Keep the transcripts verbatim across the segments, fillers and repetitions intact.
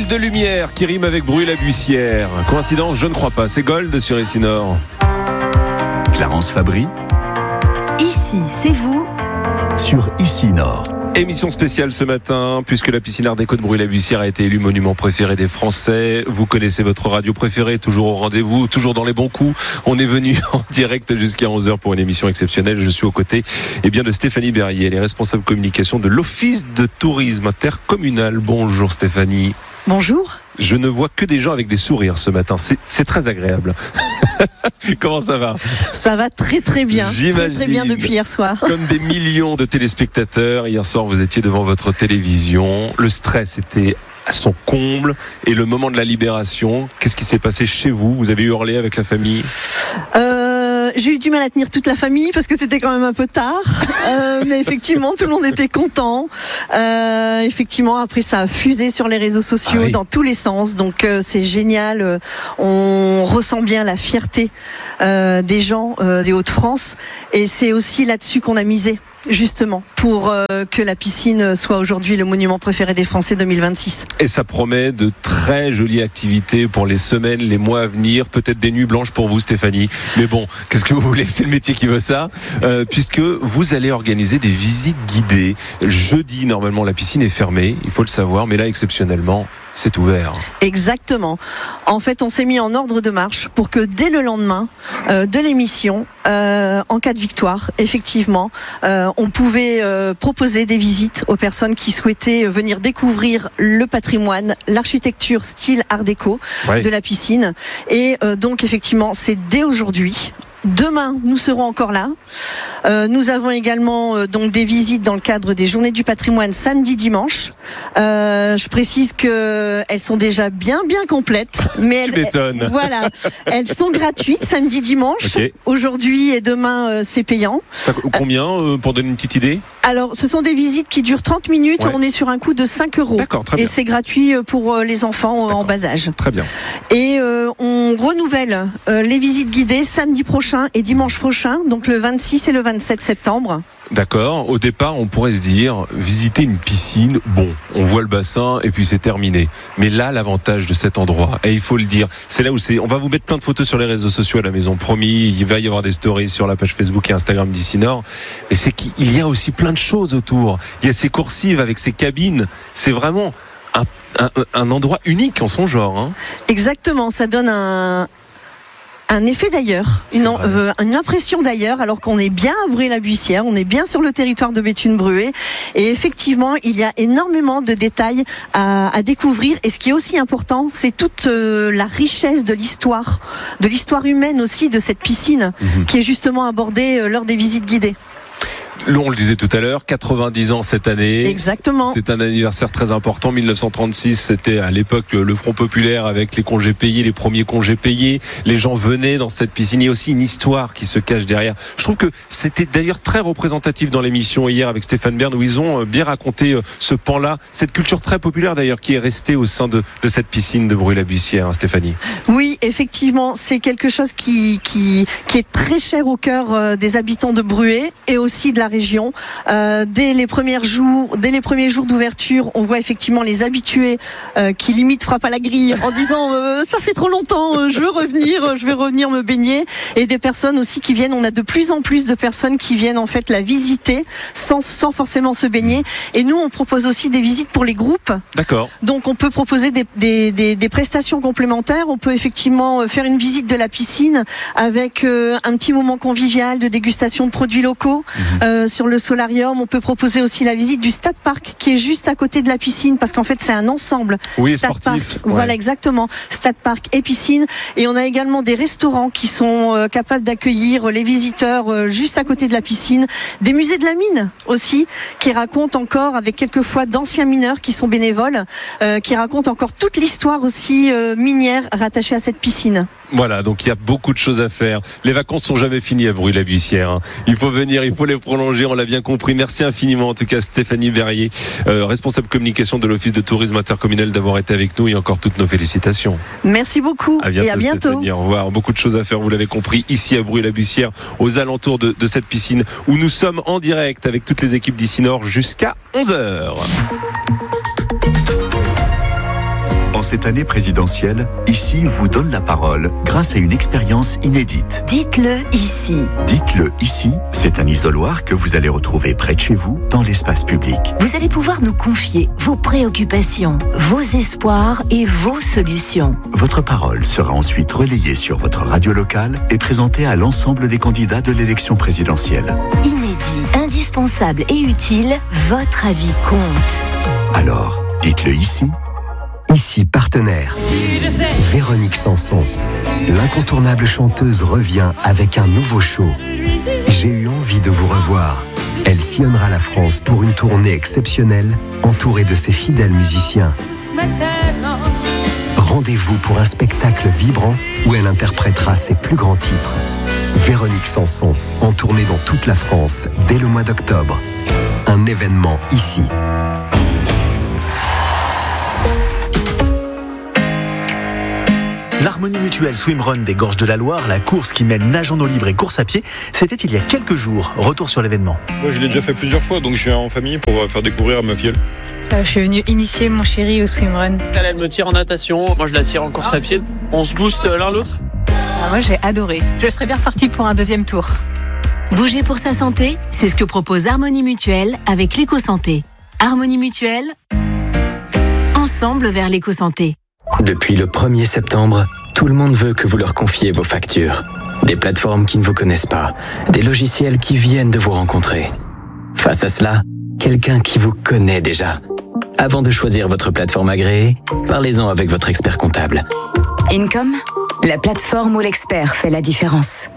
de lumière qui rime avec Bruy-la-Bussière. Coïncidence, je ne crois pas. C'est Gold sur Ici Nord. Clarence Fabry. Ici, c'est vous. Sur Ici Nord. Émission spéciale ce matin, puisque la piscine Art Déco de Bruy-la-Bussière a été élue monument préféré des Français. Vous connaissez votre radio préférée, toujours au rendez-vous, toujours dans les bons coups. On est venu en direct jusqu'à onze heures pour une émission exceptionnelle. Je suis aux côtés eh bien, de Stéphanie Berrier, elle est responsable communication de l'Office de tourisme intercommunal. Bonjour Stéphanie. Bonjour. Je ne vois que des gens avec des sourires ce matin. C'est, c'est très agréable. Comment ça va ? Ça va très très bien. J'imagine. Très très bien depuis hier soir. Comme des millions de téléspectateurs, hier soir vous étiez devant votre télévision. Le stress était à son comble. Et le moment de la libération, qu'est-ce qui s'est passé chez vous ? Vous avez hurlé avec la famille ? euh, J'ai eu du mal à tenir toute la famille parce que c'était quand même un peu tard. Euh, mais effectivement, tout le monde était content. Euh, effectivement, après ça a fusé sur les réseaux sociaux ah oui. dans tous les sens. Donc euh, c'est génial. On ressent bien la fierté euh, des gens euh, des Hauts-de-France. Et c'est aussi là-dessus qu'on a misé. Justement, pour euh, que la piscine soit aujourd'hui le monument préféré des Français deux mille vingt-six. Et ça promet de très jolies activités pour les semaines, les mois à venir, peut-être des nuits blanches pour vous Stéphanie. Mais bon, qu'est-ce que vous voulez, c'est le métier qui veut ça, euh, puisque vous allez organiser des visites guidées. Jeudi, normalement, la piscine est fermée, il faut le savoir, mais là, exceptionnellement, c'est ouvert. Exactement. En fait, on s'est mis en ordre de marche pour que dès le lendemain euh, de l'émission, euh, en cas de victoire, effectivement, euh, on pouvait euh, proposer des visites aux personnes qui souhaitaient venir découvrir le patrimoine, l'architecture style Art déco ouais. de la piscine. Et euh, donc, effectivement, c'est dès aujourd'hui. Demain, nous serons encore là. Euh, nous avons également euh, donc des visites dans le cadre des Journées du patrimoine samedi, dimanche. Euh, je précise que elles sont déjà bien bien complètes, mais elles, elles, voilà, elles sont gratuites samedi, dimanche. Okay. Aujourd'hui et demain, euh, c'est payant. Ça, combien euh, pour donner une petite idée ? Alors, ce sont des visites qui durent trente minutes. Ouais. On est sur un coût de cinq euros. D'accord, très bien. Et c'est gratuit pour les enfants D'accord. en bas âge. Très bien. Et euh, on renouvelle euh, les visites guidées samedi prochain et dimanche prochain, donc le vingt-six et le vingt-sept septembre. D'accord. Au départ, on pourrait se dire, visiter une piscine, bon, on voit le bassin et puis c'est terminé. Mais là, l'avantage de cet endroit, et il faut le dire, c'est là où c'est. On va vous mettre plein de photos sur les réseaux sociaux à la maison, promis. Il va y avoir des stories sur la page Facebook et Instagram d'Ici Nord. Mais c'est qu'il y a aussi plein de choses autour. Il y a ces coursives avec ces cabines. C'est vraiment un, un, un endroit unique en son genre. Hein. Exactement. Ça donne un. Un effet d'ailleurs, une, euh, une impression d'ailleurs, alors qu'on est bien à Bruy-la-Bussière, on est bien sur le territoire de Béthune-Bruay, et effectivement, il y a énormément de détails à, à découvrir. Et ce qui est aussi important, c'est toute euh, la richesse de l'histoire, de l'histoire humaine aussi de cette piscine, mmh. qui est justement abordée euh, lors des visites guidées. On le disait tout à l'heure, quatre-vingt-dix ans cette année. Exactement. C'est un anniversaire très important. mille neuf cent trente-six, c'était à l'époque le Front populaire avec les congés payés, les premiers congés payés. Les gens venaient dans cette piscine. Il y a aussi une histoire qui se cache derrière. Je trouve que c'était d'ailleurs très représentatif dans l'émission hier avec Stéphane Bern, où ils ont bien raconté ce pan-là, cette culture très populaire d'ailleurs qui est restée au sein de, de cette piscine de Bruy-la-Bussière, hein, Stéphanie. Oui, effectivement, c'est quelque chose qui, qui, qui est très cher au cœur des habitants de Bruay et aussi de la région. Euh, dès les premiers jours, dès les premiers jours d'ouverture, on voit effectivement les habitués euh, qui limite frappent à la grille en disant euh, ça fait trop longtemps, euh, je veux revenir, je vais revenir me baigner. Et des personnes aussi qui viennent. On a de plus en plus de personnes qui viennent en fait la visiter sans sans forcément se baigner. Et nous, on propose aussi des visites pour les groupes. D'accord. Donc on peut proposer des des, des, des prestations complémentaires. On peut effectivement faire une visite de la piscine avec euh, un petit moment convivial de dégustation de produits locaux. Mmh. Euh, sur le solarium, on peut proposer aussi la visite du Stade Parc qui est juste à côté de la piscine parce qu'en fait c'est un ensemble. Oui, Stade sportif. Parc, ouais. Voilà exactement. Stade Parc et piscine. Et on a également des restaurants qui sont euh, capables d'accueillir les visiteurs euh, juste à côté de la piscine. Des musées de la mine aussi qui racontent encore avec quelquefois d'anciens mineurs qui sont bénévoles, euh, qui racontent encore toute l'histoire aussi euh, minière rattachée à cette piscine. Voilà, donc il y a beaucoup de choses à faire. Les vacances sont jamais finies à Bruy-la-Bussière. Hein. Il faut venir, il faut les prolonger, on l'a bien compris. Merci infiniment en tout cas Stéphanie Berrier, euh, responsable communication de l'Office de tourisme intercommunal, d'avoir été avec nous et encore toutes nos félicitations. Merci beaucoup à bientôt, et à bientôt. Stéphanie, au revoir. Beaucoup de choses à faire, vous l'avez compris, ici à Bruy-la-Bussière, aux alentours de, de cette piscine où nous sommes en direct avec toutes les équipes d'Ici Nord jusqu'à onze heures. En cette année présidentielle, Ici vous donne la parole grâce à une expérience inédite. Dites-le ici. Dites-le ici, c'est un isoloir que vous allez retrouver près de chez vous, dans l'espace public. Vous allez pouvoir nous confier vos préoccupations, vos espoirs et vos solutions. Votre parole sera ensuite relayée sur votre radio locale et présentée à l'ensemble des candidats de l'élection présidentielle. Inédit, indispensable et utile, votre avis compte. Alors, dites-le ici. Ici partenaire. Véronique Sanson, l'incontournable chanteuse revient avec un nouveau show. J'ai eu envie de vous revoir. Elle sillonnera la France pour une tournée exceptionnelle, entourée de ses fidèles musiciens. Rendez-vous pour un spectacle vibrant où elle interprétera ses plus grands titres. Véronique Sanson, en tournée dans toute la France dès le mois d'octobre. Un événement ici. L'Harmonie Mutuelle Swimrun des Gorges de la Loire, la course qui mêle nage en eau libre et course à pied, c'était il y a quelques jours. Retour sur l'événement. Moi je l'ai déjà fait plusieurs fois, donc je suis en famille pour faire découvrir à ma fille. Je suis venue initier mon chéri au swimrun. Elle, elle me tire en natation, moi je la tire en course à pied. On se booste l'un l'autre. Ah, moi j'ai adoré. Je serais bien repartie pour un deuxième tour. Bouger pour sa santé, c'est ce que propose Harmonie Mutuelle avec l'éco-santé. Harmonie Mutuelle, ensemble vers l'éco-santé. Depuis le premier septembre, tout le monde veut que vous leur confiez vos factures. Des plateformes qui ne vous connaissent pas, des logiciels qui viennent de vous rencontrer. Face à cela, quelqu'un qui vous connaît déjà. Avant de choisir votre plateforme agréée, parlez-en avec votre expert comptable. Income, la plateforme où l'expert fait la différence.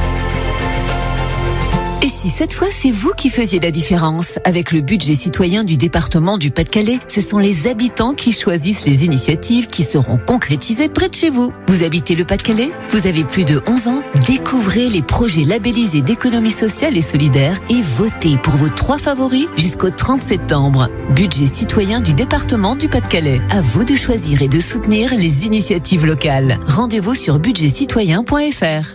Et si cette fois c'est vous qui faisiez la différence? Avec le budget citoyen du département du Pas-de-Calais, ce sont les habitants qui choisissent les initiatives qui seront concrétisées près de chez vous. Vous habitez le Pas-de-Calais? Vous avez plus de onze ans? Découvrez les projets labellisés d'économie sociale et solidaire et votez pour vos trois favoris jusqu'au trente septembre. Budget citoyen du département du Pas-de-Calais. À vous de choisir et de soutenir les initiatives locales. Rendez-vous sur budget citoyen point f r.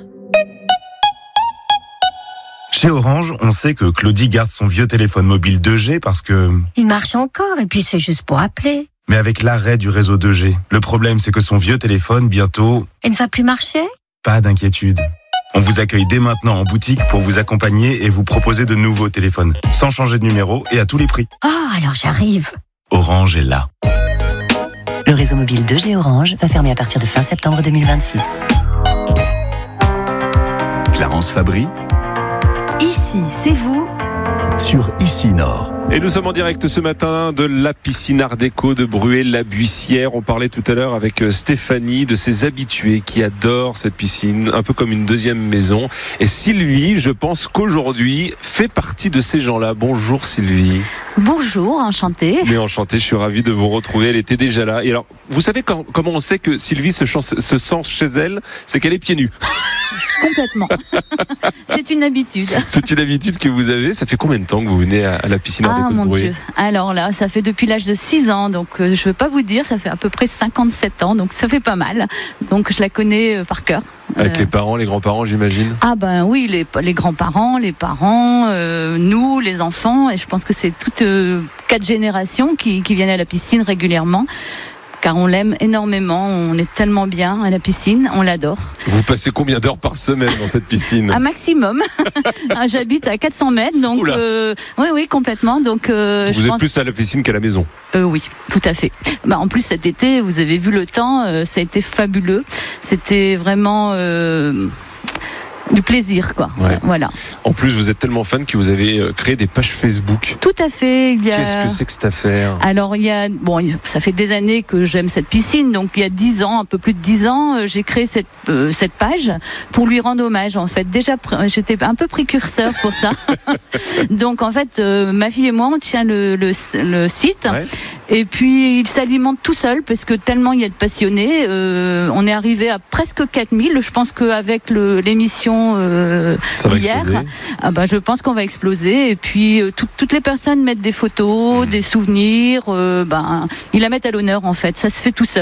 Chez Orange, on sait que Claudie garde son vieux téléphone mobile deux G parce que... Il marche encore et puis c'est juste pour appeler. Mais avec l'arrêt du réseau deux G, le problème c'est que son vieux téléphone, bientôt... Il ne va plus marcher? Pas d'inquiétude. On vous accueille dès maintenant en boutique pour vous accompagner et vous proposer de nouveaux téléphones, sans changer de numéro et à tous les prix. Oh, alors j'arrive. Orange est là. Le réseau mobile deux G Orange va fermer à partir de fin septembre deux mille vingt-six. Clarence Fabry. Ici, c'est vous. Sur Ici Nord. Et nous sommes en direct ce matin de la piscine Art Déco de Bruay-la-Buissière. On parlait tout à l'heure avec Stéphanie de ses habitués qui adorent cette piscine, un peu comme une deuxième maison. Et Sylvie, je pense qu'aujourd'hui, fait partie de ces gens-là. Bonjour Sylvie. Bonjour, enchantée. Mais enchantée, je suis ravi de vous retrouver. Elle était déjà là. Et alors, vous savez quand, comment on sait que Sylvie se, chance, se sent chez elle? C'est qu'elle est pieds nus. Complètement. C'est une habitude. C'est une habitude que vous avez. Ça fait combien de temps que vous venez à, à la piscine Art Déco Ah de mon Bruay? Dieu. Alors là, ça fait depuis l'âge de six ans. Donc euh, je ne veux pas vous dire, ça fait à peu près cinquante-sept ans. Donc ça fait pas mal. Donc je la connais euh, par cœur. Avec euh... les parents, les grands-parents, j'imagine? Ah ben oui, les, les grands-parents, les parents, euh, nous, les enfants. Et je pense que c'est toutes euh, quatre générations qui, qui viennent à la piscine régulièrement. Car on l'aime énormément, on est tellement bien à la piscine, on l'adore. Vous passez combien d'heures par semaine dans cette piscine? Un maximum. J'habite à quatre cents mètres, donc euh, oui, oui, complètement. Donc euh, vous je êtes pense... plus à la piscine qu'à la maison? euh, Oui, tout à fait. Bah, en plus cet été, vous avez vu le temps, euh, ça a été fabuleux. C'était vraiment euh, du plaisir, quoi. Ouais. Voilà. En plus, vous êtes tellement fan que vous avez créé des pages Facebook. Tout à fait. Il y a... Qu'est-ce que c'est que cette affaire? Alors, il y a, bon, ça fait des années que j'aime cette piscine. Donc, il y a dix ans, un peu plus de dix ans, j'ai créé cette, euh, cette page pour lui rendre hommage. En fait, déjà, j'étais un peu précurseur pour ça. Donc, en fait, euh, ma fille et moi, on tient le, le, le site. Ouais. Et puis, il s'alimente tout seul parce que tellement il y a de passionnés. Euh, on est arrivé à presque quatre mille. Je pense qu'avec le, l'émission euh, d'hier, ah bah, je pense qu'on va exploser. Et puis, euh, tout, toutes les personnes mettent des photos, mmh. des souvenirs. Euh, bah, ils la mettent à l'honneur, en fait. Ça se fait tout seul.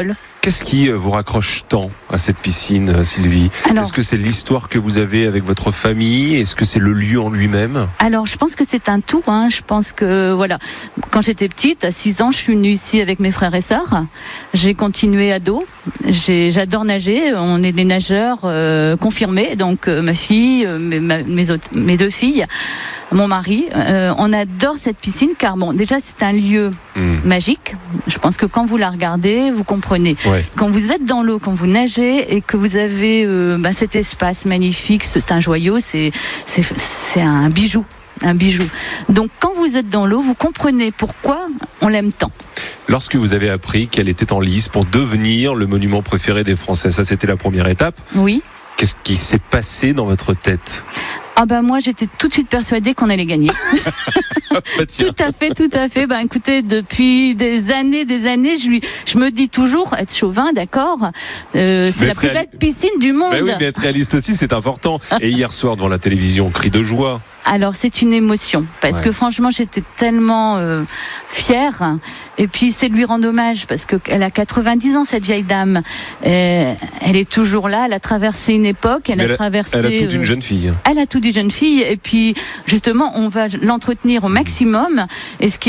Qu'est-ce qui vous raccroche tant à cette piscine, Sylvie? Alors, est-ce que c'est l'histoire que vous avez avec votre famille? Est-ce que c'est le lieu en lui-même? Alors, je pense que c'est un tout. Hein. Je pense que, voilà, quand j'étais petite, à six ans, je suis venue ici avec mes frères et sœurs. J'ai continué ado. J'ai, j'adore nager. On est des nageurs euh, confirmés. Donc, euh, ma fille, euh, mes, ma, mes, autres, mes deux filles, mon mari. Euh, on adore cette piscine car, bon, déjà, c'est un lieu mmh. magique. Je pense que quand vous la regardez, vous comprenez. Ouais. Quand vous êtes dans l'eau, quand vous nagez et que vous avez euh, bah, cet espace magnifique, c'est un joyau, c'est, c'est, c'est un bijou. Un bijou. Donc quand vous êtes dans l'eau, vous comprenez pourquoi on l'aime tant. Lorsque vous avez appris qu'elle était en lice pour devenir le monument préféré des Français, ça c'était la première étape. Oui. Qu'est-ce qui s'est passé dans votre tête? Ah ben moi j'étais tout de suite persuadée qu'on allait gagner. Tout à fait, tout à fait. Ben écoutez, depuis des années, des années, je lui, je me dis toujours être chauvin, d'accord. Euh, c'est la plus belle piscine du monde. Ben oui, mais être réaliste aussi, c'est important. Et hier soir devant la télévision, cri de joie. Alors c'est une émotion parce ouais. que franchement j'étais tellement euh, fière et puis c'est de lui rendre hommage parce qu'elle a quatre-vingt-dix ans cette vieille dame, euh, elle est toujours là, elle a traversé une époque, elle, a, a traversé. Elle a tout d'une euh, jeune fille. Elle a tout d'une jeune fille et puis justement on va l'entretenir au maximum et ce qui